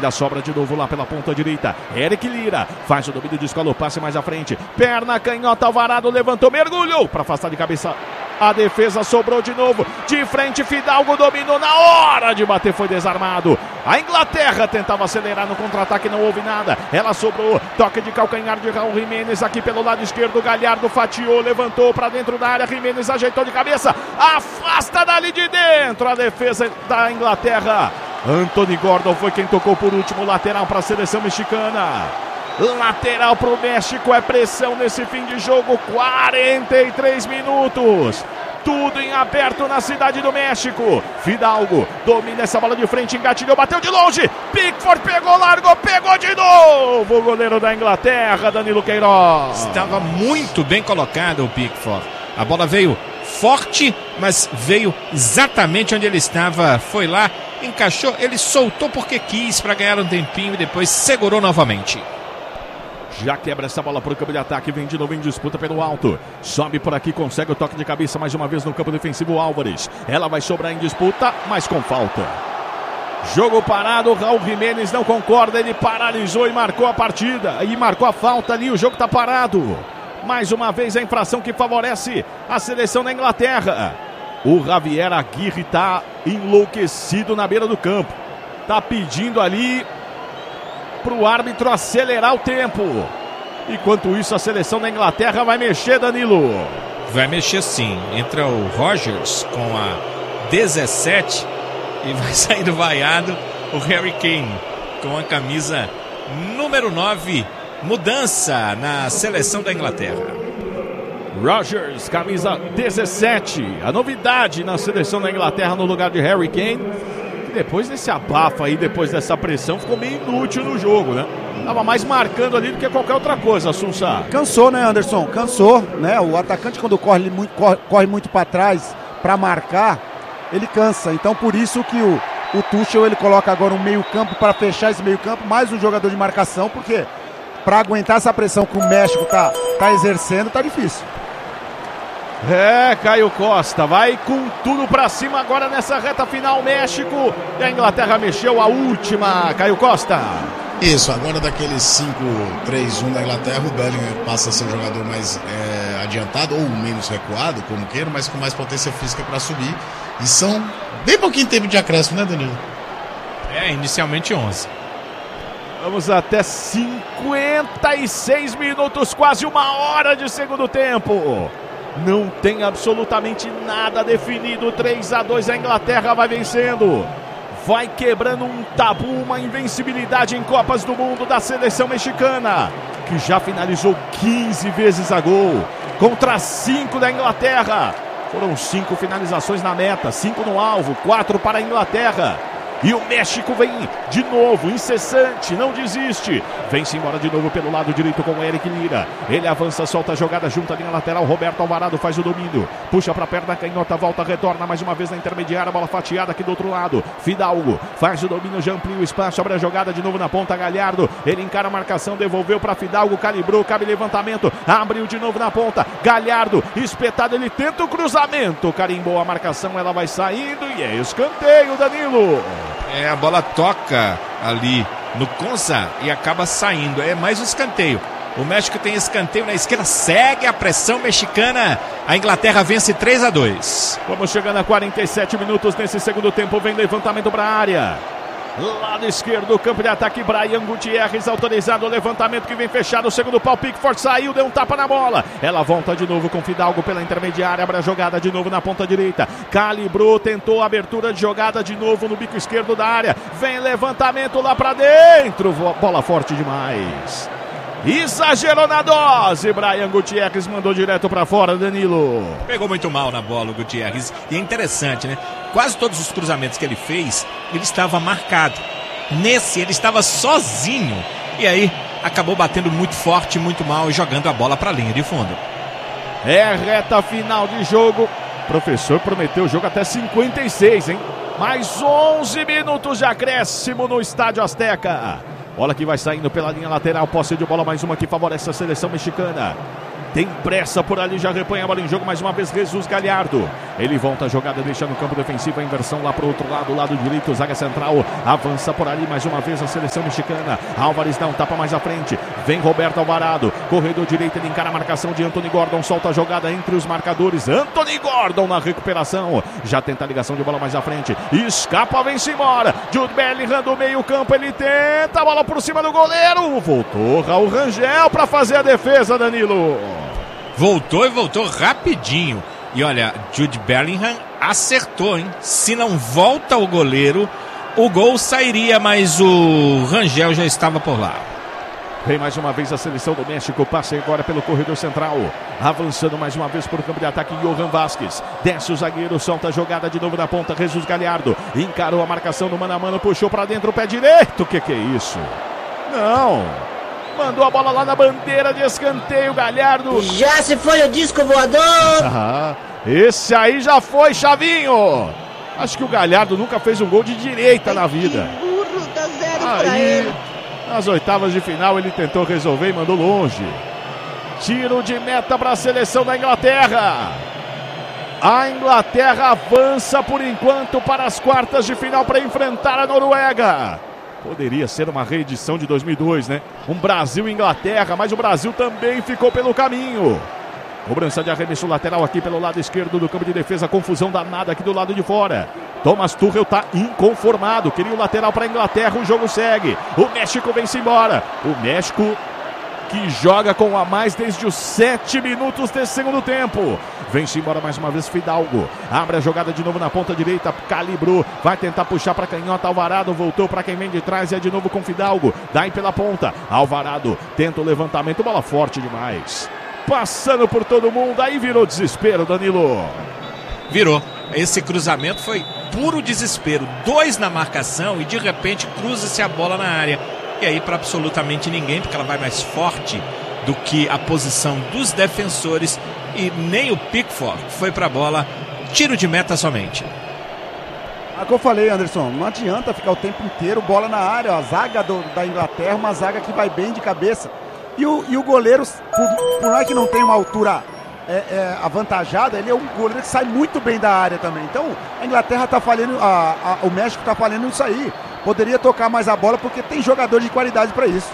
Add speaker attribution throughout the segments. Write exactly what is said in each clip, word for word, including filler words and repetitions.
Speaker 1: Ainda sobra de novo lá pela ponta direita. Eric Lira faz o domínio, descola o passe mais à frente. Perna canhota, Alvarado levantou, mergulhou para afastar de cabeça. A defesa sobrou de novo. De frente, Fidalgo dominou. Na hora de bater, foi desarmado. A Inglaterra tentava acelerar no contra-ataque, não houve nada. Ela sobrou. Toque de calcanhar de Raul Jimenez aqui pelo lado esquerdo. Galhardo fatiou, levantou para dentro da área. Jimenez ajeitou de cabeça. Afasta dali de dentro a defesa da Inglaterra. Anthony Gordon foi quem tocou por último. Lateral para a seleção mexicana. Lateral para o México, é pressão nesse fim de jogo, quarenta e três minutos, tudo em aberto na cidade do México. Fidalgo domina essa bola de frente, engatilhou, bateu de longe, Pickford pegou, largou, pegou de novo, o goleiro da Inglaterra, Danilo Queiroz.
Speaker 2: Estava muito bem colocado o Pickford, a bola veio forte, mas veio exatamente onde ele estava, foi lá, encaixou, ele soltou porque quis para ganhar um tempinho e depois segurou novamente.
Speaker 1: Já quebra essa bola para o campo de ataque, vem de novo em disputa pelo alto, sobe por aqui, consegue o toque de cabeça mais uma vez no campo defensivo. Álvares, ela vai sobrar em disputa, mas com falta. Jogo parado, Raul Jimenez não concorda, ele paralisou e marcou a partida, e marcou a falta ali, o jogo está parado. Mais uma vez a infração que favorece a seleção da Inglaterra. O Javier Aguirre está enlouquecido na beira do campo, está pedindo ali para o árbitro acelerar o tempo. Enquanto isso, a seleção da Inglaterra vai mexer, Danilo.
Speaker 2: Vai mexer sim. Entra o Rogers com a dezessete e vai sair do vaiado o Harry Kane com a camisa número nove. Mudança na seleção da Inglaterra.
Speaker 1: Rogers, camisa dezessete. A novidade na seleção da Inglaterra no lugar de Harry Kane. Depois desse abafa aí, depois dessa pressão, ficou meio inútil no jogo, né? Tava mais marcando ali do que qualquer outra coisa, Assunção.
Speaker 3: Cansou, né, Anderson? Cansou, né? O atacante, quando corre muito, corre, corre muito para trás para marcar, ele cansa. Então, por isso que o, o Tuchel, ele coloca agora um meio campo para fechar esse meio campo, mais um jogador de marcação, porque para aguentar essa pressão que o México tá, tá exercendo, tá difícil.
Speaker 1: É, Caio Costa vai com tudo pra cima agora nessa reta final, México, e a Inglaterra mexeu a última, Caio Costa.
Speaker 4: Isso, agora daqueles cinco três um da Inglaterra, o Bellingham passa a ser o jogador mais é, adiantado, ou menos recuado, como queira, mas com mais potência física para subir, e são bem pouquinho tempo de acréscimo, né, Danilo?
Speaker 2: É, inicialmente onze.
Speaker 1: Vamos até cinquenta e seis minutos, quase uma hora de segundo tempo. Não tem absolutamente nada definido. Três a dois, a Inglaterra vai vencendo. Vai quebrando um tabu, uma invencibilidade em Copas do Mundo da seleção mexicana, que já finalizou quinze vezes a gol, contra cinco da Inglaterra. Foram cinco finalizações na meta, cinco no alvo, quatro para a Inglaterra. E o México vem de novo, incessante, não desiste. Vem-se embora de novo pelo lado direito com o Eric Lira. Ele avança, solta a jogada junto à linha lateral. Roberto Alvarado faz o domínio. Puxa para a perna canhota, volta, retorna mais uma vez na intermediária. Bola fatiada aqui do outro lado. Fidalgo faz o domínio, já amplia o espaço. Abre a jogada de novo na ponta, Galhardo. Ele encara a marcação, devolveu para Fidalgo, calibrou, cabe levantamento. Abriu de novo na ponta. Galhardo, espetado, ele tenta o cruzamento. Carimbou a marcação, ela vai saindo e é escanteio, Danilo.
Speaker 2: É, a bola toca ali no Konsa e acaba saindo. É mais um escanteio. O México tem escanteio na esquerda, segue a pressão mexicana. A Inglaterra vence três a dois.
Speaker 1: Vamos chegando a quarenta e sete minutos nesse segundo tempo. Vem levantamento para a área. Lado esquerdo, campo de ataque, Brian Gutierrez autorizado, o levantamento que vem fechado, o segundo pau, Pickford saiu, deu um tapa na bola, ela volta de novo com Fidalgo pela intermediária, abre a jogada de novo na ponta direita, calibrou, tentou a abertura de jogada de novo no bico esquerdo da área, vem levantamento lá pra dentro, bola forte demais, exagerou na dose, Brian Gutierrez mandou direto pra fora, Danilo.
Speaker 2: Pegou muito mal na bola o Gutierrez, e é interessante, né? Quase todos os cruzamentos que ele fez, ele estava marcado. Nesse, ele estava sozinho. E aí, acabou batendo muito forte, muito mal e jogando a bola para a linha de fundo.
Speaker 1: É reta final de jogo. O professor prometeu o jogo até cinquenta e seis, hein? Mais onze minutos de acréscimo no Estádio Azteca. Bola que vai saindo pela linha lateral. Posse de bola, mais uma que favorece a seleção mexicana. Tem pressa por ali, já repanha a bola em jogo mais uma vez, Jesus Galhardo. Ele volta a jogada, deixa no campo defensivo, a inversão lá pro outro lado, lado direito, zaga central, avança por ali mais uma vez a seleção mexicana. Álvares dá um tapa mais à frente, vem Roberto Alvarado, corredor direito, ele encara a marcação de Anthony Gordon, solta a jogada entre os marcadores, Anthony Gordon na recuperação, já tenta a ligação de bola mais à frente, escapa, vem-se embora, Jude Bellingham do meio campo, ele tenta, a bola por cima do goleiro, voltou Raul Rangel para fazer a defesa, Danilo.
Speaker 2: Voltou e voltou rapidinho. E olha, Jude Bellingham acertou, hein? Se não volta o goleiro, o gol sairia, mas o Rangel já estava por lá.
Speaker 1: Vem mais uma vez a seleção do México, passa agora pelo corredor central, avançando mais uma vez por campo de ataque, Johan Vázquez, desce o zagueiro, solta a jogada de novo na ponta, Jesus Galhardo, encarou a marcação do mano a mano, puxou para dentro o pé direito, que que é isso? Não, mandou a bola lá na bandeira de escanteio, Galhardo.
Speaker 5: Já se foi o disco voador.
Speaker 1: Ah, esse aí já foi, Chavinho. Acho que o Galhardo nunca fez um gol de direita na vida.
Speaker 5: Que burro, dá zero pra
Speaker 1: Aí,
Speaker 5: ele.
Speaker 1: nas oitavas de final, ele tentou resolver e mandou longe. Tiro de meta para a seleção da Inglaterra. A Inglaterra avança por enquanto para as quartas de final para enfrentar a Noruega. Poderia ser uma reedição de dois mil e dois, né? Um Brasil e Inglaterra, mas o Brasil também ficou pelo caminho. Cobrança de arremesso lateral aqui pelo lado esquerdo do campo de defesa. Confusão danada aqui do lado de fora. Thomas Tuchel está inconformado. Queria o lateral para a Inglaterra. O jogo segue. O México vem-se embora. O México que joga com a mais desde os sete minutos desse segundo tempo. Vem-se embora mais uma vez Fidalgo. Abre a jogada de novo na ponta direita. Calibrou. Vai tentar puxar para canhota. Alvarado voltou para quem vem de trás. E é de novo com Fidalgo. Daí pela ponta. Alvarado tenta o levantamento. Bola forte demais. Passando por todo mundo, aí virou desespero, Danilo.
Speaker 2: Virou. Esse cruzamento foi puro desespero. Dois na marcação e de repente cruza-se a bola na área. E aí para absolutamente ninguém, porque ela vai mais forte do que a posição dos defensores. E nem o Pickford foi para a bola. Tiro de meta somente.
Speaker 3: É o que eu falei, Anderson, não adianta ficar o tempo inteiro bola na área. A zaga do, da Inglaterra, uma zaga que vai bem de cabeça. E o, e o goleiro, por, por mais que não tenha uma altura é, é, avantajada, ele é um goleiro que sai muito bem da área também. Então, a Inglaterra está falhando, a, a, o México está falhando isso aí. Poderia tocar mais a bola porque tem jogador de qualidade para isso.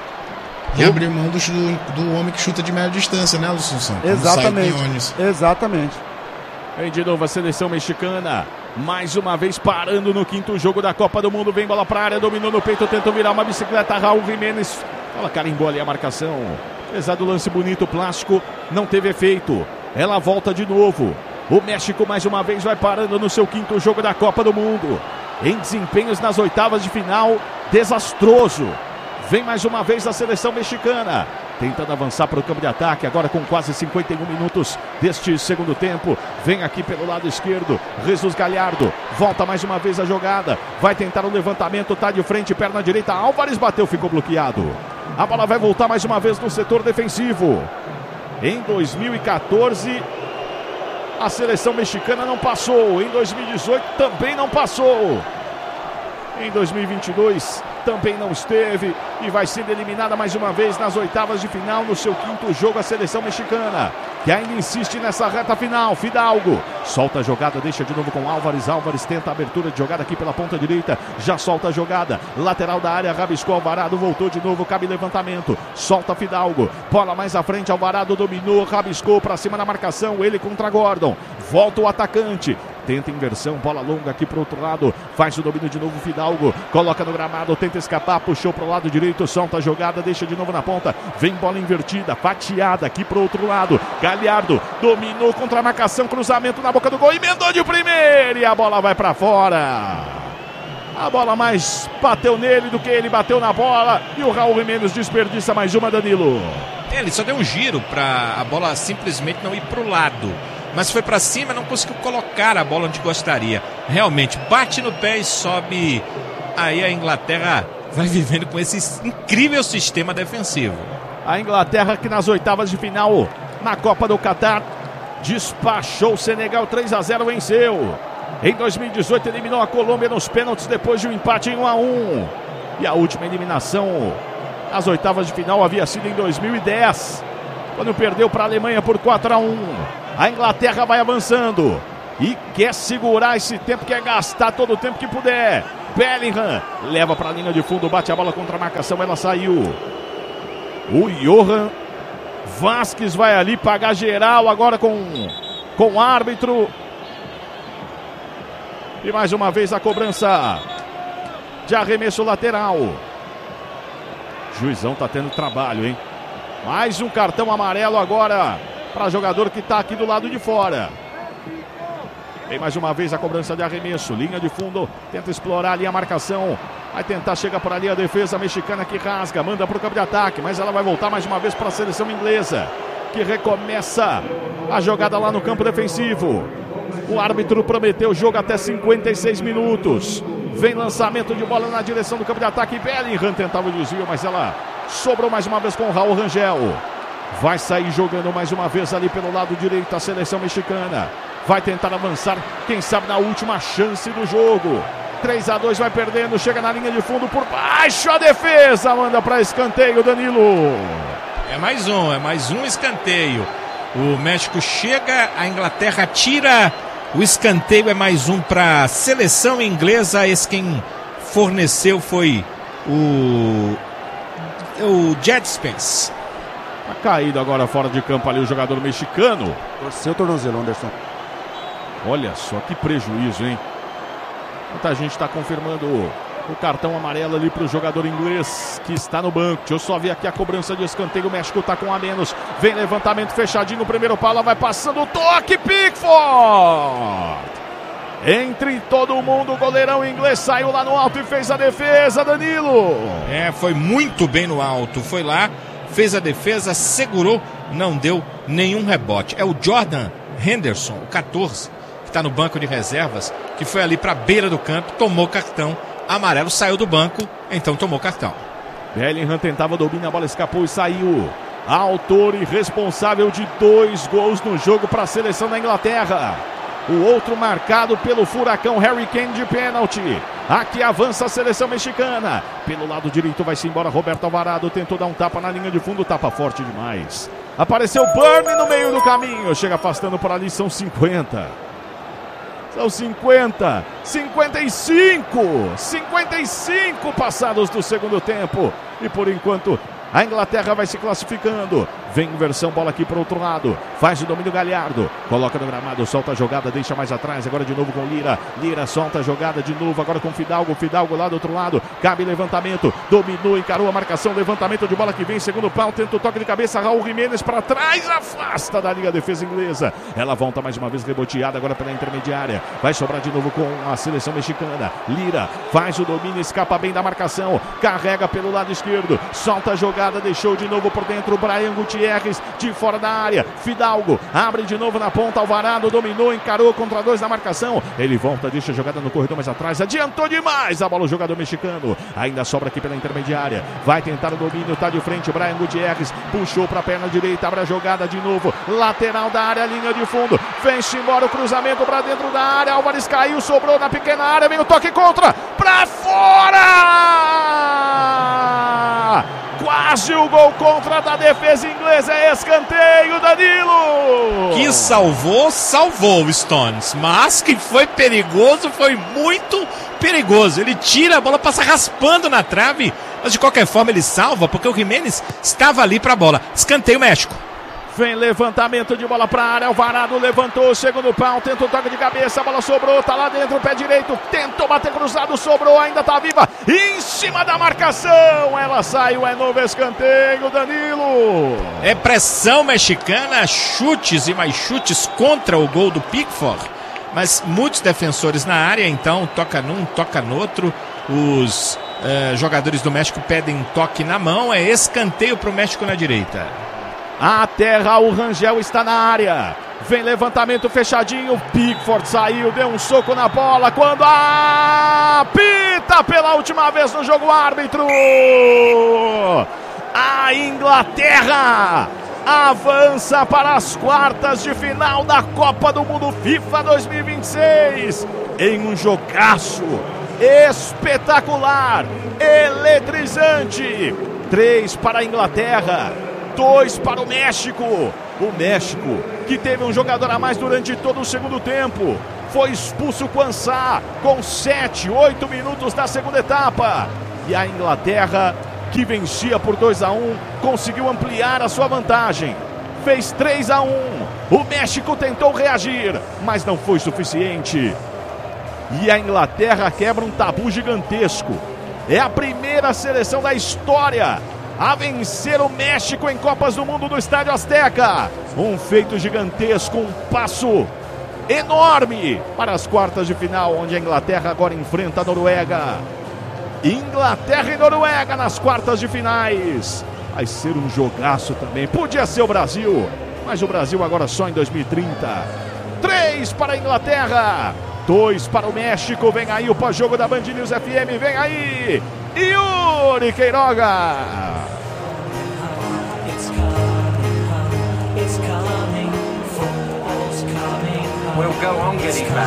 Speaker 4: E abrir mão do, do, do homem que chuta de média distância, né, Luciano?
Speaker 3: Exatamente. Exatamente.
Speaker 1: Vem de novo a seleção mexicana. Mais uma vez parando no quinto jogo da Copa do Mundo. Vem bola para a área, dominou no peito, tentou virar uma bicicleta. Raul Jiménez. Ela carimbou ali a marcação. Apesar do lance bonito, plástico, não teve efeito. Ela volta de novo. O México mais uma vez vai parando no seu quinto jogo da Copa do Mundo. Em desempenhos nas oitavas de final, desastroso. Vem mais uma vez a seleção mexicana. Tentando avançar para o campo de ataque, agora com quase cinquenta e um minutos deste segundo tempo. Vem aqui pelo lado esquerdo, Jesus Galhardo. Volta mais uma vez a jogada. Vai tentar o levantamento, tá de frente, perna direita. Álvares bateu, ficou bloqueado. A bola vai voltar mais uma vez no setor defensivo. Em dois mil e quatorze, a seleção mexicana não passou. Em dois mil e dezoito, também não passou. Em dois mil e vinte e dois, também não esteve. E vai sendo eliminada mais uma vez nas oitavas de final, no seu quinto jogo, a seleção mexicana, que ainda insiste nessa reta final. Fidalgo solta a jogada, deixa de novo com Álvares. Álvares tenta a abertura de jogada aqui pela ponta direita, já solta a jogada, lateral da área, rabiscou Alvarado, voltou de novo, cabe levantamento, solta Fidalgo, bola mais à frente, Alvarado dominou, rabiscou para cima na marcação, ele contra Gordon, volta o atacante, tenta inversão, bola longa aqui pro outro lado, faz o domínio de novo Fidalgo, coloca no gramado, tenta escapar, puxou pro lado direito, solta a jogada, deixa de novo na ponta, vem bola invertida, fatiada aqui pro outro lado, Galhardo dominou contra a marcação, cruzamento na boca do gol, emendou de primeira e a bola vai pra fora. A bola mais bateu nele do que ele bateu na bola e o Raul Jiménez desperdiça mais uma, Danilo.
Speaker 2: Ele só deu um giro para a bola simplesmente não ir pro lado. Mas foi para cima, não conseguiu colocar a bola onde gostaria. Realmente, bate no pé e sobe. Aí a Inglaterra vai vivendo com esse incrível sistema defensivo.
Speaker 1: A Inglaterra que nas oitavas de final, na Copa do Catar, despachou o Senegal, três a zero, venceu. Em dois mil e dezoito eliminou a Colômbia nos pênaltis depois de um empate em um a um. E a última eliminação nas oitavas de final havia sido em dois mil e dez, quando perdeu para a Alemanha por quatro a um. A Inglaterra vai avançando. e quer segurar esse tempo, quer gastar todo o tempo que puder. Bellingham leva para a linha de fundo, bate a bola contra a marcação, ela saiu. O Johan Vasquez vai ali pagar geral agora com, com o árbitro. E mais uma vez a cobrança de arremesso lateral. O juizão tá tendo trabalho, hein? Mais um cartão amarelo agora para jogador que tá aqui do lado de fora. Tem mais uma vez a cobrança de arremesso. Linha de fundo, tenta explorar ali a marcação. Vai tentar, chega por ali a defesa mexicana que rasga, manda para o campo de ataque, mas ela vai voltar mais uma vez para a seleção inglesa, que recomeça a jogada lá no campo defensivo. O árbitro prometeu o jogo até cinquenta e seis minutos. Vem lançamento de bola na direção do campo de ataque. Bellingham tentava o desvio, mas ela sobrou mais uma vez com o Raul Rangel. Vai sair jogando mais uma vez ali pelo lado direito a seleção mexicana. Vai tentar avançar, quem sabe na última chance do jogo. três a dois, vai perdendo, chega na linha de fundo por baixo, a defesa manda para escanteio, Danilo.
Speaker 2: É mais um, é mais um escanteio. O México chega, a Inglaterra tira, o escanteio é mais um para a seleção inglesa. Esse quem forneceu foi o, o Jet Spence.
Speaker 1: Tá caído agora fora de campo ali o jogador mexicano.
Speaker 3: Torceu o tornozelo, Anderson.
Speaker 1: Olha só que prejuízo, hein? Muita gente está confirmando o cartão amarelo ali para o jogador inglês que está no banco. Deixa eu só ver aqui a cobrança de escanteio. O México está com um a menos. Vem levantamento fechadinho no primeiro pau. Vai passando o toque. Pickford! Entre todo mundo, o goleirão inglês saiu lá no alto e fez a defesa, Danilo.
Speaker 2: É, foi muito bem no alto. Foi lá, fez a defesa, segurou, não deu nenhum rebote. É o Jordan Henderson, o catorze. Que está no banco de reservas, que foi ali para a beira do campo, tomou cartão amarelo, saiu do banco, então tomou cartão.
Speaker 1: Bellingham tentava dominar, a bola escapou e saiu. Autor e responsável de dois gols no jogo para a seleção da Inglaterra. O outro marcado pelo furacão Harry Kane de pênalti. Aqui avança a seleção mexicana. Pelo lado direito vai-se embora Roberto Alvarado, tentou dar um tapa na linha de fundo, tapa forte demais. Apareceu Burnie no meio do caminho, chega afastando por ali, são cinquenta. São cinquenta, cinquenta e cinco, cinquenta e cinco passados do segundo tempo. E por enquanto a Inglaterra vai se classificando. Vem inversão, bola aqui para o outro lado. Faz o domínio Galhardo. Coloca no gramado, solta a jogada, deixa mais atrás. Agora de novo com Lira. Lira solta a jogada de novo. Agora com Fidalgo. Fidalgo lá do outro lado. Cabe levantamento. Dominou, encarou a marcação. Levantamento de bola que vem. Segundo pau. Tenta o toque de cabeça. Raul Jiménez para trás. Afasta da linha defesa inglesa. Ela volta mais uma vez reboteada. Agora pela intermediária. Vai sobrar de novo com a seleção mexicana. Lira faz o domínio. Escapa bem da marcação. Carrega pelo lado esquerdo. Solta a jogada. Deixou de novo por dentro o Brian Gutierrez. De fora da área, Fidalgo abre de novo na ponta, Alvarado dominou, encarou contra dois na marcação, ele volta, deixa a jogada no corredor mais atrás, adiantou demais a bola o jogador mexicano, ainda sobra aqui pela intermediária, vai tentar o domínio, tá de frente, Brian Gutierrez, puxou pra perna direita, abre a jogada de novo, lateral da área, linha de fundo, vem-se embora o cruzamento pra dentro da área, Álvares caiu, sobrou na pequena área, vem o toque contra, pra fora! Quase o gol contra da defesa inglesa, é escanteio, Danilo!
Speaker 2: Que salvou, salvou o Stones, mas que foi perigoso, foi muito perigoso. Ele tira, a bola passa raspando na trave, mas de qualquer forma ele salva, porque o Jiménez estava ali para a bola. Escanteio México.
Speaker 1: Vem levantamento de bola para a área, Alvarado levantou, segundo pau, tenta o toque de cabeça, a bola sobrou, tá lá dentro, pé direito, tentou bater cruzado, sobrou, ainda tá viva, em cima da marcação, ela saiu, é novo escanteio, Danilo.
Speaker 2: É pressão mexicana, chutes e mais chutes contra o gol do Pickford, mas muitos defensores na área, então toca num, toca no outro, os uh, jogadores do México pedem toque na mão, é escanteio para o México na direita.
Speaker 1: Até Raul Rangel está na área. Vem levantamento fechadinho. Pickford saiu, deu um soco na bola. Quando apita pela última vez no jogo, árbitro. A Inglaterra avança para as quartas de final da Copa do Mundo FIFA dois mil e vinte e seis. Em um jogaço espetacular, eletrizante. Três para a Inglaterra, dois para o México. O México que teve um jogador a mais durante todo o segundo tempo. Foi expulso o Quansah com sete, oito minutos da segunda etapa. E a Inglaterra, que vencia por dois a um, conseguiu ampliar a sua vantagem. Fez três a um. O México tentou reagir, mas não foi suficiente. E a Inglaterra quebra um tabu gigantesco. É a primeira seleção da história a vencer o México em Copas do Mundo no Estádio Azteca. Um feito gigantesco, um passo enorme para as quartas de final, onde a Inglaterra agora enfrenta a Noruega. Inglaterra e Noruega nas quartas de finais. Vai ser um jogaço também. Podia ser o Brasil, mas o Brasil agora só em dois mil e trinta. Três para a Inglaterra, dois para o México. Vem aí o pós-jogo da Band News F M. Vem aí Yuri Queiroga.
Speaker 6: We'll go on getting back.